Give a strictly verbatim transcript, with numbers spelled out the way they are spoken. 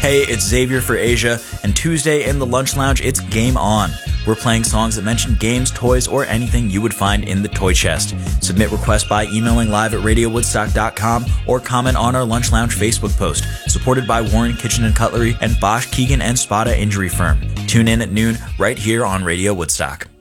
Hey, it's Xavier for Asia, and Tuesday in the Lunch Lounge, it's Game On. We're playing songs that mention games, toys, or anything you would find in the toy chest. Submit requests by emailing live at radio woodstock dot com or comment on our Lunch Lounge Facebook post, supported by Warren Kitchen and Cutlery and Bosch, Keegan and Spada Injury Firm. Tune in at noon right here on Radio Woodstock.